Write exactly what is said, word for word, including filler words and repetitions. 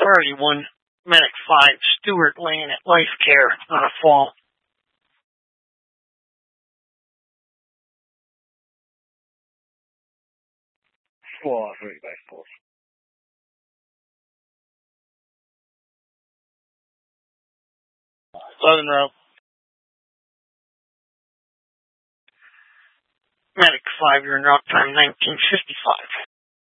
Priority one, Medic five, Stewart Lane at Life Care on a fall. Fall, three by four. Southern route. Medic five, you're in route time nineteen fifty-five.